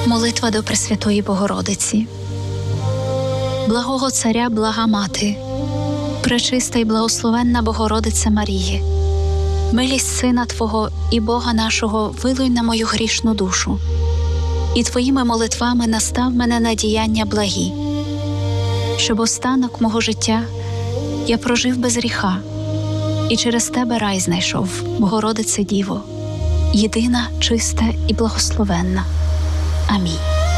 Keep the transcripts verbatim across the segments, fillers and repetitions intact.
Молитва до Пресвятої Богородиці. Благого Царя, блага Мати, пречиста й благословенна Богородице Марії, милість Сина Твого і Бога нашого вилуй на мою грішну душу, і Твоїми молитвами настав мене на діяння благі, щоб останок мого життя я прожив без гріха, і через Тебе рай знайшов, Богородице Діво, єдина, чиста і благословенна. Амінь.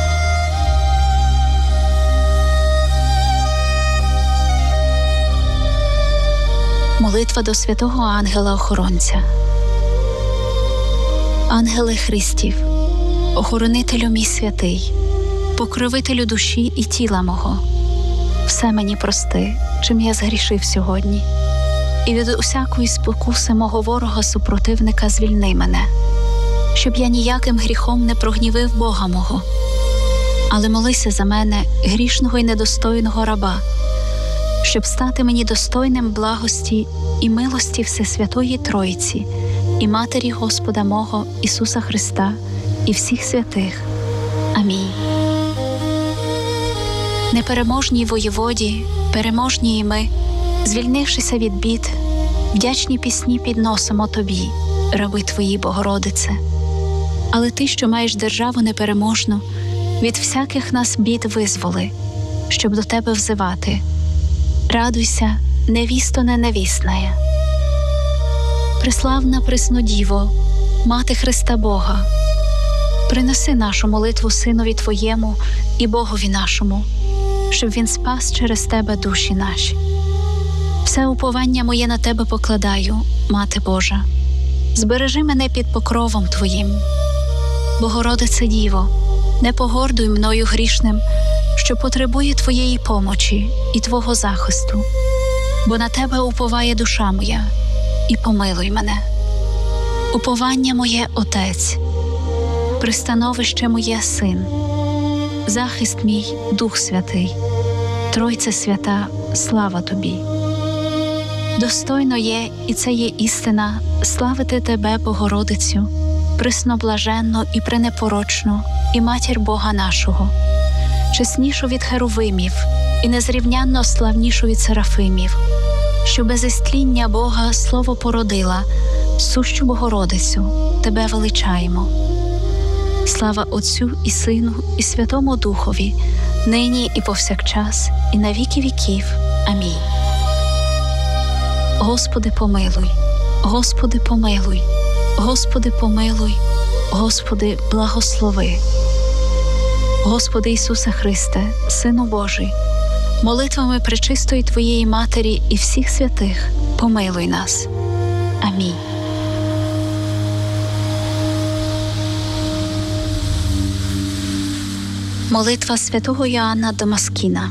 Молитва до святого ангела-охоронця. Ангеле Христів, охоронителю мій святий, покровителю душі і тіла мого, все мені прости, чим я згрішив сьогодні, і від усякої спокуси мого ворога-супротивника звільни мене, щоб я ніяким гріхом не прогнівив Бога мого. Але молися за мене, грішного і недостойного раба, щоб стати мені достойним благості і милості Всесвятої Тройці і Матері Господа мого Ісуса Христа і всіх святих. Амінь. Непереможній воєводі, переможні і ми, звільнившися від бід, вдячні пісні підносимо Тобі, раби Твої, Богородице. Але Ти, що маєш державу непереможну, від всяких нас бід визволи, щоб до Тебе взивати. Радуйся, невісто ненавісная. Преславна Преснодіво, Мати Христа Бога, приноси нашу молитву Синові Твоєму і Богові нашому, щоб Він спас через Тебе душі наші. Все уповання моє на Тебе покладаю, Мати Божа. Збережи мене під покровом Твоїм. Богородице Діво, не погордуй мною грішним, що потребує Твоєї помочі і Твого захисту, бо на Тебе уповає душа моя, і помилуй мене. Уповання моє – Отець, пристановище моє – Син, захист мій – Дух Святий, Тройце Свята, слава Тобі. Достойно є, і це є істина, славити Тебе, Богородицю, пресноблаженну і пренепорочну, і Матір Бога нашого, чеснішу від херувимів і незрівнянно славнішу від серафимів, що без істління Бога слово породила, сущу Богородицю, Тебе величаємо. Слава Отцю і Сину і Святому Духові, нині і повсякчас, і на віки віків. Амінь. Господи, помилуй, Господи, помилуй, Господи, помилуй, Господи, благослови. Господи Ісусе Христе, Сину Божий, молитвами пречистої Твоєї Матері і всіх святих, помилуй нас. Амінь. Молитва святого Йоанна Дамаскіна.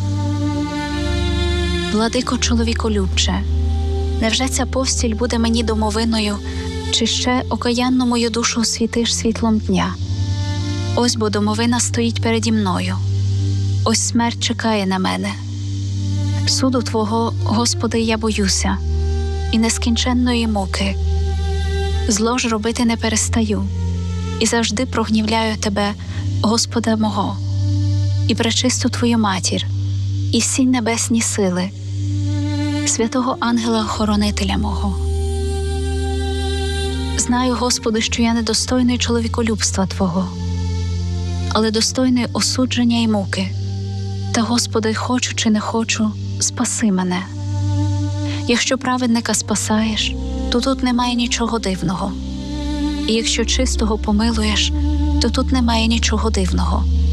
Владико чоловіколюбче, невже ця постіль буде мені домовиною, чи ще окаянну мою душу освітиш світлом дня? Ось бо домовина стоїть переді мною, ось смерть чекає на мене. Суду Твого, Господи, я боюся, і нескінченної муки. Зло ж робити не перестаю, і завжди прогнівляю Тебе, Господа мого, і пречисту Твою Матір, і всі небесні сили, святого ангела-охоронителя мого. Знаю, Господи, що я недостойний чоловіколюбства Твого, але достойний осудження і муки. Та, Господи, хочу чи не хочу, спаси мене. Якщо праведника спасаєш, то тут немає нічого дивного. І якщо чистого помилуєш, то тут немає нічого дивного.